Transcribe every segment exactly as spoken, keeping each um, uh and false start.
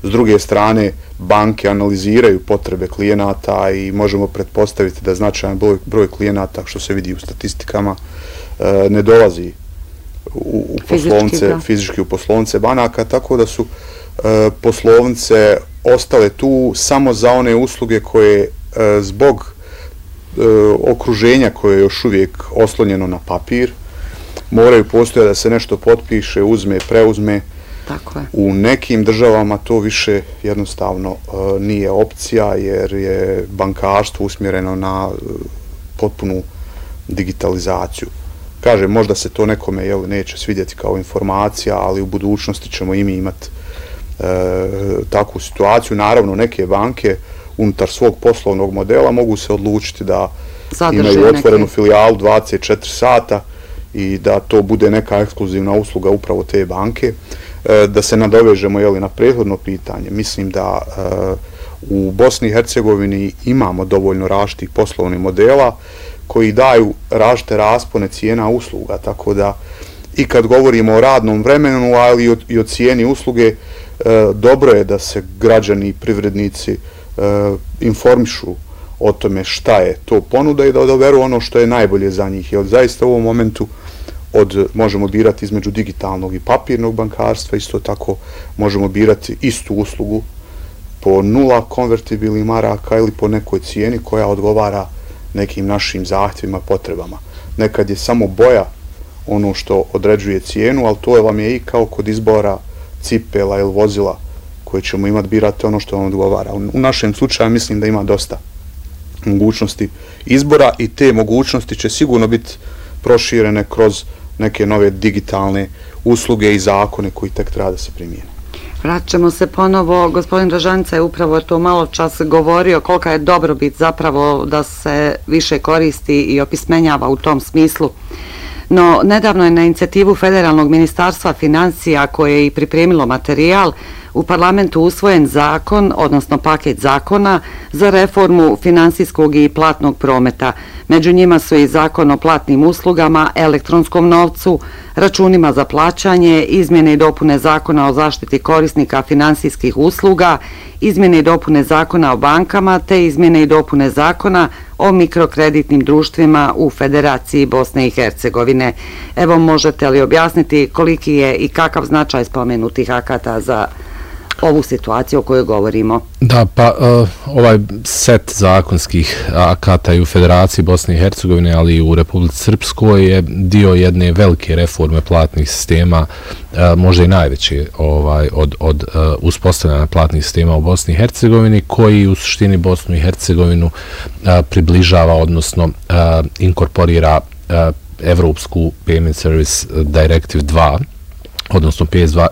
S druge strane, banke analiziraju potrebe klijenata i možemo pretpostaviti da značajan broj, broj klijenata, što se vidi u statistikama, ne dolazi u, u poslovnice, fizički, fizički u poslovnice banaka, tako da su e, poslovnice ostale tu samo za one usluge koje e, zbog e, okruženja koje je još uvijek oslonjeno na papir, moraju postojati da se nešto potpiše, uzme, preuzme. Tako je. U nekim državama to više jednostavno e, nije opcija jer je bankarstvo usmjereno na e, potpunu digitalizaciju. Kaže, možda se to nekome jel, neće svidjeti kao informacija, ali u budućnosti ćemo i mi imati e, takvu situaciju. Naravno, neke banke unutar svog poslovnog modela mogu se odlučiti da zadrže imaju otvorenu neke filijalu dvadeset četiri sata i da to bude neka ekskluzivna usluga upravo te banke. E, da se nadovežemo jel, na prethodno pitanje. Mislim da e, u Bosni i Hercegovini imamo dovoljno različitih poslovnih modela koji daju različite raspone cijena usluga, tako da i kad govorimo o radnom vremenu, ali i o, i o cijeni usluge, e, dobro je da se građani i privrednici e, informišu o tome šta je to ponuda i da odaberu ono što je najbolje za njih. Jer zaista u ovom momentu od, možemo birati između digitalnog i papirnog bankarstva, isto tako možemo birati istu uslugu po nula konvertibilnih maraka ili po nekoj cijeni koja odgovara nekim našim zahtjevima, potrebama. Nekad je samo boja ono što određuje cijenu, ali to vam je i kao kod izbora cipela ili vozila koje ćemo imati, birate ono što vam odgovara. U našem slučaju mislim da ima dosta mogućnosti izbora i te mogućnosti će sigurno biti proširene kroz neke nove digitalne usluge i zakone koji tek treba da se primijene. Vraćamo se ponovo, gospodin Rožanica je upravo to malo čas govorio kolika je dobrobit zapravo da se više koristi i opismenjava u tom smislu. No, nedavno je na inicijativu Federalnog ministarstva financija koje je i pripremilo materijal u parlamentu usvojen zakon, odnosno paket zakona za reformu finansijskog i platnog prometa. Među njima su i zakon o platnim uslugama, elektronskom novcu, računima za plaćanje, izmjene i dopune zakona o zaštiti korisnika finansijskih usluga, izmjene i dopune zakona o bankama te izmjene i dopune zakona o mikrokreditnim društvima u Federaciji Bosne i Hercegovine. Evo, možete li objasniti koliki je i kakav značaj spomenutih akata za ovu situaciju o kojoj govorimo? Da, pa uh, ovaj set zakonskih akata i u Federaciji Bosne i Hercegovine, ali i u Republici Srpskoj je dio jedne velike reforme platnih sistema, uh, možda i najveće ovaj, od, od uh, uspostavljanja platnih sistema u Bosni i Hercegovini, koji u suštini Bosnu i Hercegovinu uh, približava, odnosno uh, inkorporira uh, Evropsku Payment Service Directive dva, odnosno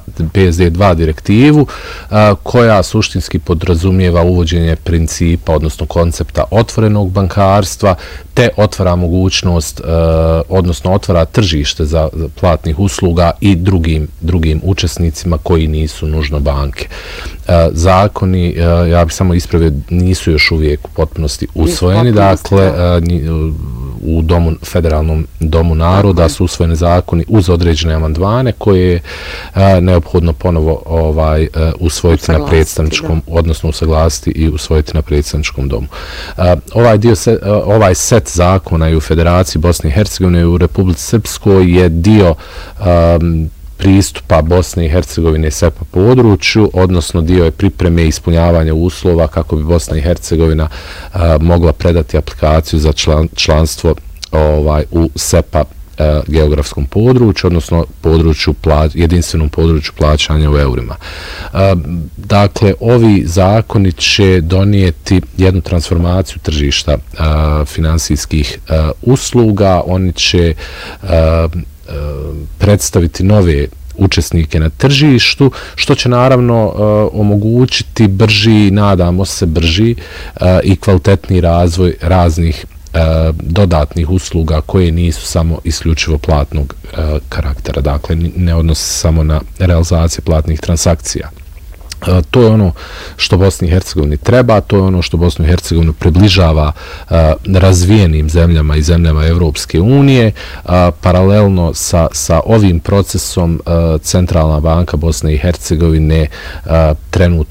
P S D dva direktivu, a, koja suštinski podrazumijeva uvođenje principa, odnosno koncepta otvorenog bankarstva, te otvara mogućnost, a, odnosno otvara tržište za, za platnih usluga i drugim, drugim učesnicima koji nisu nužno banke. A, zakoni, a, ja bih samo ispravio, nisu još uvijek u potpunosti usvojeni, dakle, a, u domu, Federalnom domu naroda su usvojeni zakoni uz određene amandmane koje je a, neophodno ponovo ovaj, a, usvojiti na predstavničkom, da. odnosno usaglasiti i usvojiti na predstavničkom domu. A, ovaj, dio se, a, ovaj set zakona i u Federaciji Bosne i Hercegovine i u Republici Srpskoj je dio a, pristupa Bosne i Hercegovine S E P A području, odnosno dio je pripreme i ispunjavanja uslova kako bi Bosna i Hercegovina a, mogla predati aplikaciju za član, članstvo ovaj, u S E P A a, geografskom području, odnosno području pla, jedinstvenom području plaćanja u eurima. A, dakle, ovi zakoni će donijeti jednu transformaciju tržišta a, finansijskih a, usluga, oni će a, predstaviti nove učesnike na tržištu, što će naravno uh, omogućiti brži, nadamo se brži uh, i kvalitetni razvoj raznih uh, dodatnih usluga koje nisu samo isključivo platnog uh, karaktera, dakle ne odnose samo na realizaciju platnih transakcija. To je ono što Bosni i Hercegovini treba, to je ono što Bosnu i Hercegovinu približava uh, razvijenim zemljama i zemljama Evropske unije. Uh, paralelno sa, sa ovim procesom uh, Centralna banka Bosne i Hercegovine uh, trenutno